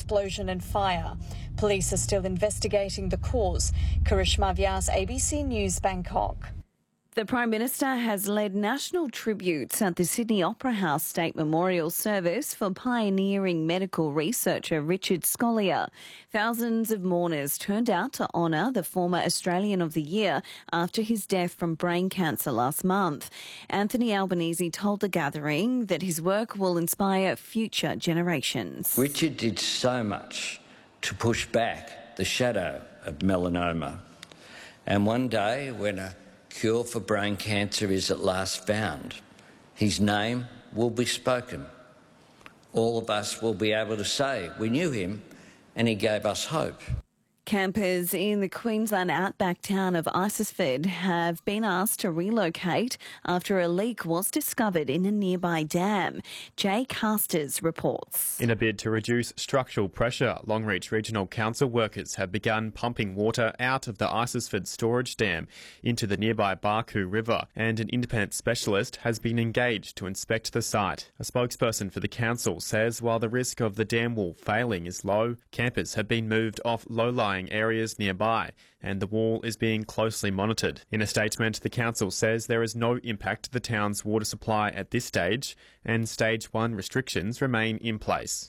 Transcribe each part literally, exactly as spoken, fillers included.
explosion and fire. Police are still investigating the cause. Karishma Vyas, A B C News, Bangkok. The Prime Minister has led national tributes at the Sydney Opera House State Memorial Service for pioneering medical researcher Richard Scolyer. Thousands of mourners turned out to honour the former Australian of the Year after his death from brain cancer last month. Anthony Albanese told the gathering that his work will inspire future generations. Richard did so much to push back the shadow of melanoma. And one day, when a cure for brain cancer is at last found, his name will be spoken. All of us will be able to say we knew him and he gave us hope. Campers in the Queensland outback town of Isisford have been asked to relocate after a leak was discovered in a nearby dam. Jay Casters reports. In a bid to reduce structural pressure, Longreach Regional Council workers have begun pumping water out of the Isisford storage dam into the nearby Barcoo River, and an independent specialist has been engaged to inspect the site. A spokesperson for the council says while the risk of the dam wall failing is low, campers have been moved off low-lying areas nearby, and the wall is being closely monitored. In a statement, the council says there is no impact to the town's water supply at this stage, and stage one restrictions remain in place.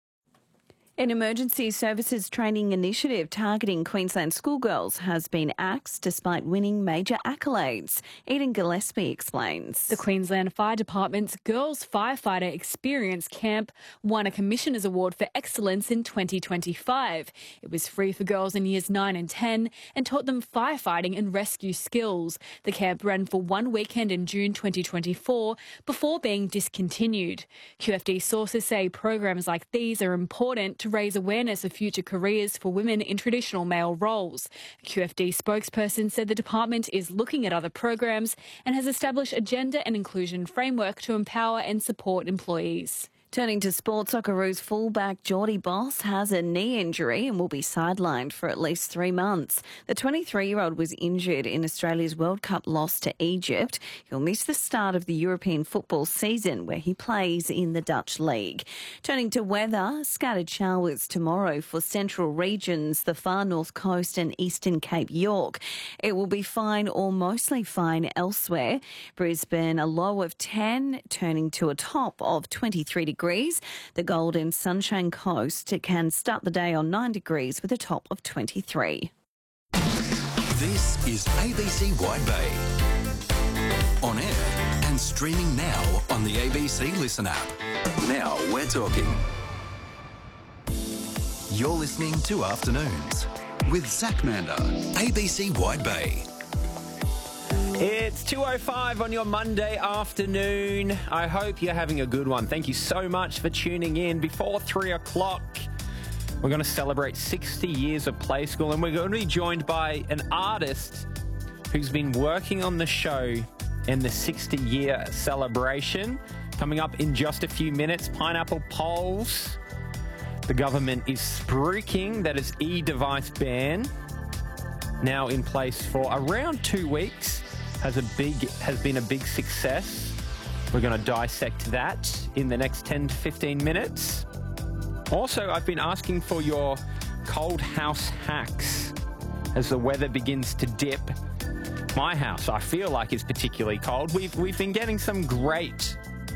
An emergency services training initiative targeting Queensland schoolgirls has been axed despite winning major accolades. Eden Gillespie explains. The Queensland Fire Department's Girls Firefighter Experience Camp won a Commissioner's Award for Excellence in twenty twenty-five. It was free for girls in years nine and ten and taught them firefighting and rescue skills. The camp ran for one weekend in June twenty twenty-four before being discontinued. Q F D sources say programs like these are important to raise awareness of future careers for women in traditional male roles. A Q F D spokesperson said the department is looking at other programs and has established a gender and inclusion framework to empower and support employees. Turning to sport, Socceroos fullback Geordie Boss has a knee injury and will be sidelined for at least three months. The twenty-three-year-old was injured in Australia's World Cup loss to Egypt. He'll miss the start of the European football season where he plays in the Dutch League. Turning to weather, scattered showers tomorrow for central regions, the far north coast and eastern Cape York. It will be fine or mostly fine elsewhere. Brisbane, a low of ten, turning to a top of twenty-three degrees. The Gold and Sunshine Coast can start the day on nine degrees with a top of twenty-three. This is A B C Wide Bay. On air and streaming now on the A B C Listen app. Now we're talking. You're listening to Afternoons with Zach Mander, A B C Wide Bay. It's two oh five on your Monday afternoon. I hope you're having a good one. Thank you so much for tuning in. Before three o'clock, we're going to celebrate sixty years of Play School, and we're going to be joined by an artist who's been working on the show and the sixty-year celebration. Coming up in just a few minutes, Pineapple Poles. The government is spruiking that its e-device ban, now in place for around two weeks. Has a big has been a big success. We're going to dissect that in the next ten to fifteen minutes. Also, I've been asking for your cold house hacks as the weather begins to dip. My house, I feel like, is particularly cold. We've we've been getting some great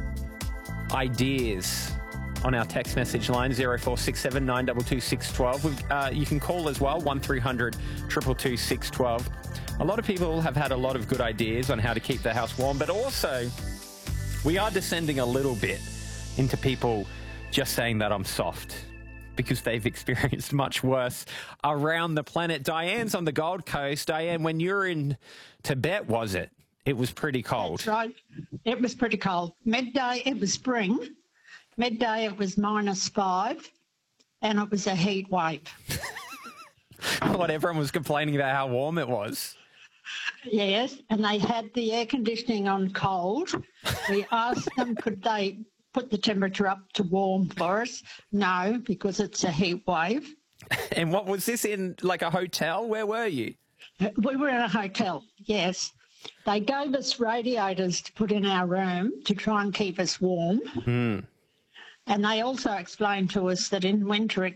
ideas on our text message line, zero four six seven nine two two six one two. Uh, you can call as well, one three hundred two two two six one two. A lot of people have had a lot of good ideas on how to keep their house warm, but also we are descending a little bit into people just saying that I'm soft because they've experienced much worse around the planet. Diane's on the Gold Coast. Diane, when you were in Tibet, was it? It was pretty cold. That's right. It was pretty cold. Midday, it was spring. Midday, it was minus five, and it was a heat wave. What, everyone was complaining about how warm it was? Yes, and they had the air conditioning on cold. We asked them, could they put the temperature up to warm for us? No, because it's a heat wave. And what was this in, like a hotel? Where were you? We were in a hotel, yes. They gave us radiators to put in our room to try and keep us warm. Mm. And they also explained to us that in winter it